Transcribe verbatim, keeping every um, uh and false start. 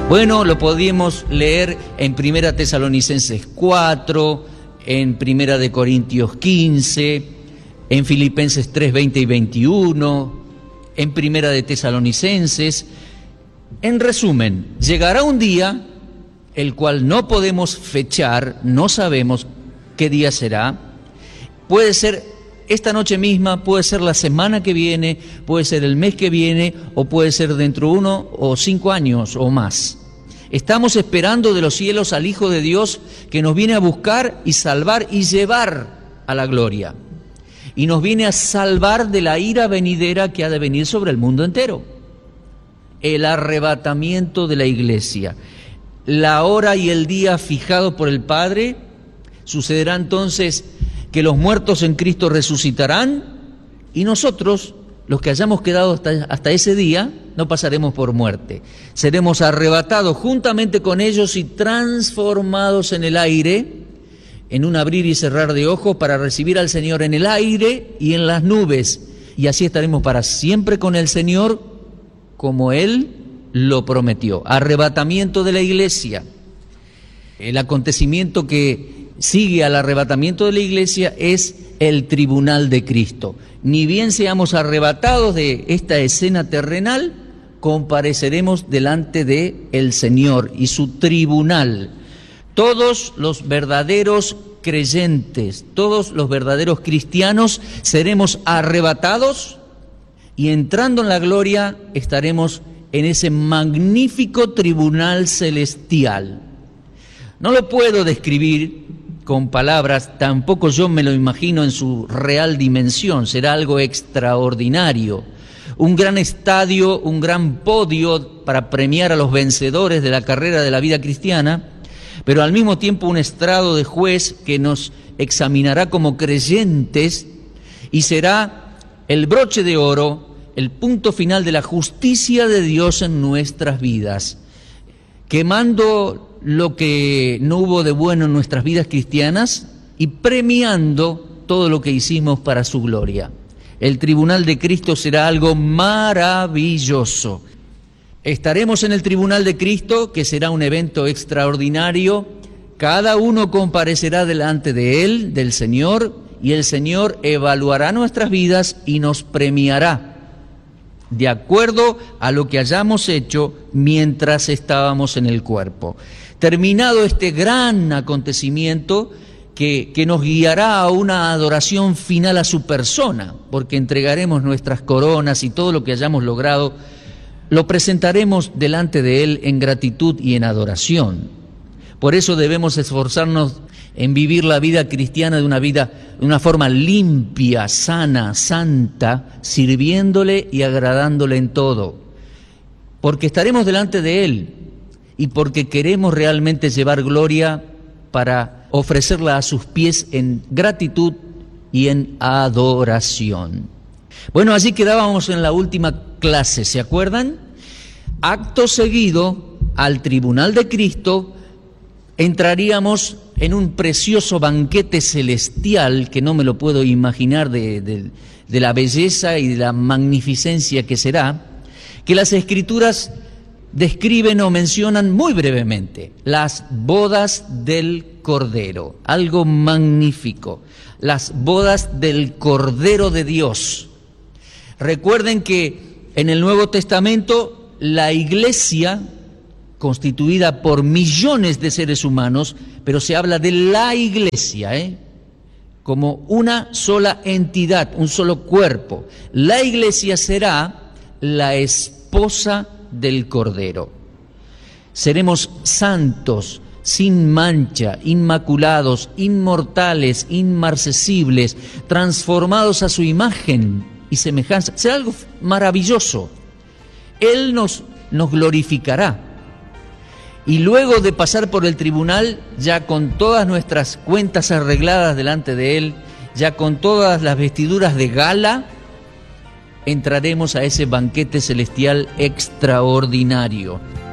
Bueno, lo podíamos leer en Primera Tesalonicenses cuatro, en Primera de Corintios quince, en Filipenses tres, veinte y veintiuno, en Primera de Tesalonicenses. En resumen, llegará un día el cual no podemos fechar, no sabemos qué día será. Puede ser esta noche misma, puede ser la semana que viene, puede ser el mes que viene, o puede ser dentro de uno o cinco años o más. Estamos esperando de los cielos al Hijo de Dios que nos viene a buscar y salvar y llevar a la gloria. Y nos viene a salvar de la ira venidera que ha de venir sobre el mundo entero. El arrebatamiento de la iglesia. La hora y el día fijado por el Padre, sucederá entonces que los muertos en Cristo resucitarán y nosotros, los que hayamos quedado hasta, hasta ese día, no pasaremos por muerte. Seremos arrebatados juntamente con ellos y transformados en el aire, en un abrir y cerrar de ojos, para recibir al Señor en el aire y en las nubes. Y así estaremos para siempre con el Señor, como Él lo prometió. Arrebatamiento de la iglesia. El acontecimiento que sigue al arrebatamiento de la iglesia es el tribunal de Cristo. Ni bien seamos arrebatados de esta escena terrenal, compareceremos delante de el Señor y su tribunal. Todos los verdaderos creyentes, todos los verdaderos cristianos seremos arrebatados y entrando en la gloria estaremos en ese magnífico tribunal celestial. No lo puedo describir con palabras, tampoco yo me lo imagino en su real dimensión. Será algo extraordinario, un gran estadio, un gran podio para premiar a los vencedores de la carrera de la vida cristiana, pero al mismo tiempo un estrado de juez que nos examinará como creyentes y será el broche de oro, el punto final de la justicia de Dios en nuestras vidas, quemando lo que no hubo de bueno en nuestras vidas cristianas y premiando todo lo que hicimos para su gloria. El tribunal de Cristo será algo maravilloso. Estaremos en el tribunal de Cristo, que será un evento extraordinario. Cada uno comparecerá delante de Él, del Señor, y el Señor evaluará nuestras vidas y nos premiará de acuerdo a lo que hayamos hecho mientras estábamos en el cuerpo. Terminado este gran acontecimiento que, que nos guiará a una adoración final a su persona, porque entregaremos nuestras coronas y todo lo que hayamos logrado, lo presentaremos delante de Él en gratitud y en adoración. Por eso debemos esforzarnos en vivir la vida cristiana de una vida, de una forma limpia, sana, santa, sirviéndole y agradándole en todo. Porque estaremos delante de Él y porque queremos realmente llevar gloria para ofrecerla a sus pies en gratitud y en adoración. Bueno, allí quedábamos en la última clase, ¿se acuerdan? Acto seguido, al tribunal de Cristo, entraríamos en un precioso banquete celestial que no me lo puedo imaginar de, de, de la belleza y de la magnificencia que será, que las Escrituras describen o mencionan muy brevemente: las bodas del Cordero, algo magnífico, las bodas del Cordero de Dios. Recuerden que en el Nuevo Testamento la iglesia, constituida por millones de seres humanos, pero se habla de la iglesia, ¿eh? como una sola entidad, un solo cuerpo. La iglesia será la esposa del Cordero. Seremos santos, sin mancha, inmaculados, inmortales, inmarcesibles, transformados a su imagen y semejanza. Será algo maravilloso. Él nos, nos glorificará. Y luego de pasar por el tribunal, ya con todas nuestras cuentas arregladas delante de Él, ya con todas las vestiduras de gala, entraremos a ese banquete celestial extraordinario.